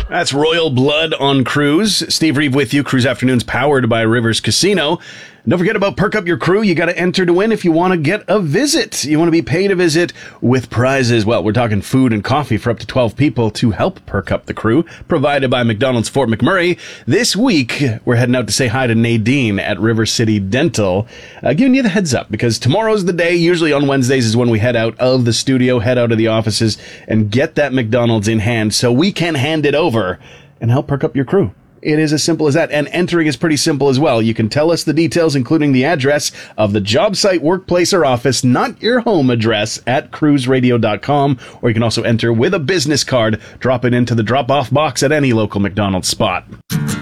That's Royal Blood on Cruise. Steve Reeve with you. Cruise Afternoons powered by Rivers Casino. Don't forget about Perk Up Your Crew. You got to enter to win if you want to get a visit. You want to be paid a visit with prizes. Well, we're talking food and coffee for up to 12 people to help perk up the crew, provided by McDonald's Fort McMurray. This week, we're heading out to say hi to Nadine at River City Dental, giving you the heads up because tomorrow's the day. Usually on Wednesdays is when we head out of the studio, head out of the offices, and get that McDonald's in hand so we can hand it over and help perk up your crew. It is as simple as that, and entering is pretty simple as well. You can tell us the details, including the address of the job site, workplace, or office, not your home address, at cruiseradio.com, or you can also enter with a business card. Drop it into the drop-off box at any local McDonald's spot.